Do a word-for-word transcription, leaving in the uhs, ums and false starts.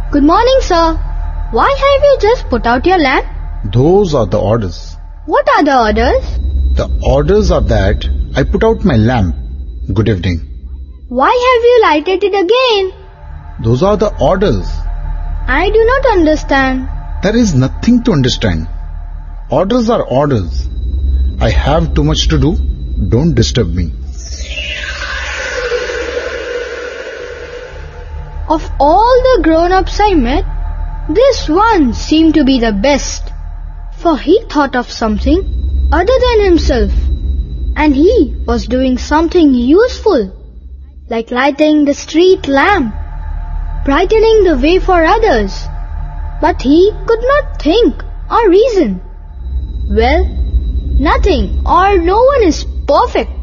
Good morning, sir. Why have you just put out your lamp? Those are the orders. What are the orders? The orders are that I put out my lamp. Good evening. Why have you lighted it again? Those are the orders. I do not understand. There is nothing to understand. Orders are orders. I have too much to do. Don't disturb me. Of all the grown-ups I met, this one seemed to be the best. For he thought of something other than himself. And he was doing something useful, like lighting the street lamp, brightening the way for others. But he could not think or reason. Well, nothing or no one is perfect.